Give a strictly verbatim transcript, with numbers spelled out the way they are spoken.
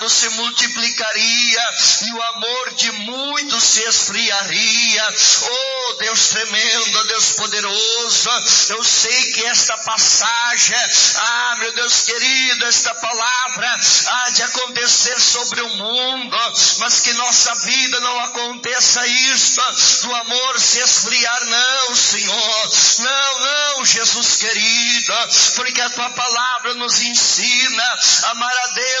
se multiplicaria e o amor de muitos se esfriaria. Oh, Deus tremendo, Deus poderoso, eu sei que esta passagem, ah, meu Deus querido, esta palavra há de acontecer sobre o mundo, mas que nossa vida não aconteça isto, do amor se esfriar, não, Senhor, não, não, Jesus querido, porque a tua palavra nos ensina a amar a Deus